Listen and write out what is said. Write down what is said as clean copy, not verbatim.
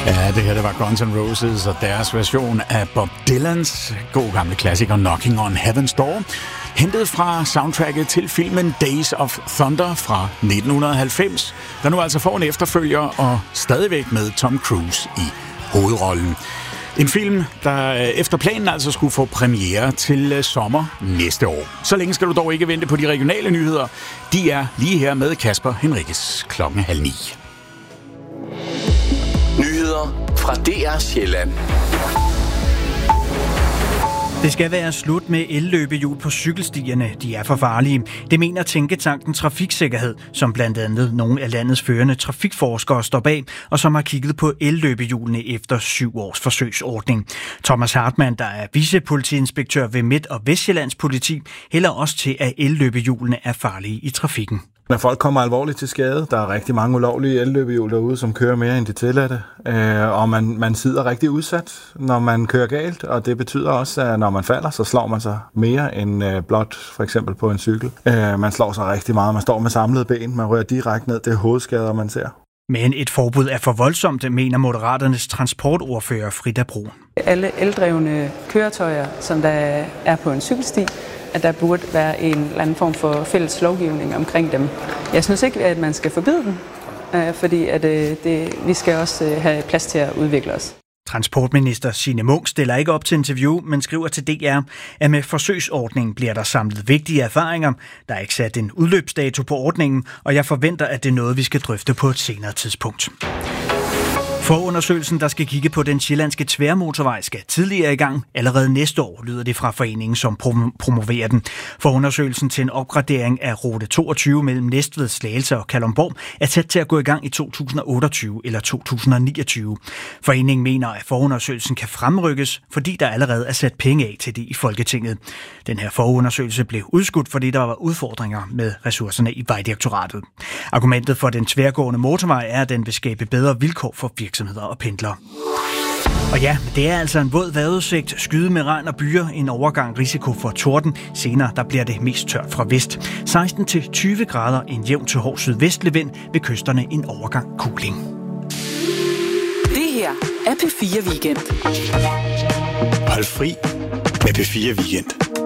Ja, det her det var Guns N' Roses og deres version af Bob Dylans god gamle klassiker Knocking on Heaven's Door, hentet fra soundtracket til filmen Days of Thunder fra 1990, der nu altså får en efterfølger og stadigvæk med Tom Cruise i hovedrollen. En film, der efter planen altså skulle få premiere til sommer næste år. Så længe skal du dog ikke vente på de regionale nyheder. De er lige her med Kasper Henriques 8:30. Nyheder fra DR Sjælland. Det skal være slut med elløbehjul på cykelstierne. De er for farlige. Det mener tænketanken Trafiksikkerhed, som blandt andet nogle af landets førende trafikforskere står bag, og som har kigget på elløbehjulene efter 7 års forsøgsordning. Thomas Hartmann, der er vicepolitiinspektør ved Midt- og Vestsjællands politi, hælder også til, at elløbehjulene er farlige i trafikken. Når folk kommer alvorligt til skade, der er rigtig mange ulovlige elløbehjul derude, som kører mere end de tilladte, og man sidder rigtig udsat, når man kører galt, og det betyder også, at når man falder, så slår man sig mere end blot for eksempel på en cykel. Man slår sig rigtig meget, man står med samlede ben, man rører direkte ned, det er hovedskader, man ser. Men et forbud er for voldsomt, mener Moderaternes transportordfører Frida Brun. Alle eldrevne køretøjer, som der er på en cykelsti, at der burde være en eller anden form for fælles lovgivning omkring dem. Jeg synes ikke, at man skal forbyde dem, fordi vi skal også have plads til at udvikle os. Transportminister Signe Munk stiller ikke op til interview, men skriver til DR, at med forsøgsordningen bliver der samlet vigtige erfaringer. Der er ikke sat en udløbsdato på ordningen, og jeg forventer, at det er noget, vi skal drøfte på et senere tidspunkt. Forundersøgelsen, der skal kigge på den sjællandske tværmotorvej, skal tidligere i gang. Allerede næste år lyder det fra foreningen, som promoverer den. Forundersøgelsen til en opgradering af rute 22 mellem Næstved, Slagelse og Kalundborg er tæt til at gå i gang i 2028 eller 2029. Foreningen mener, at forundersøgelsen kan fremrykkes, fordi der allerede er sat penge af til det i Folketinget. Den her forundersøgelse blev udskudt, fordi der var udfordringer med ressourcerne i Vejdirektoratet. Argumentet for den tværgående motorvej er, at den vil skabe bedre vilkår for virksomheder og pendlere. Og ja, det er altså en våd vejrudsigt, skyde med regn og byer, en overgang risiko for torden. Senere der bliver det mest tørt fra vest. 16-20 grader, en jævn til hård sydvestlig vind, ved kysterne en overgang kuling. Det her er P4 Weekend. Hold fri med P4 Weekend.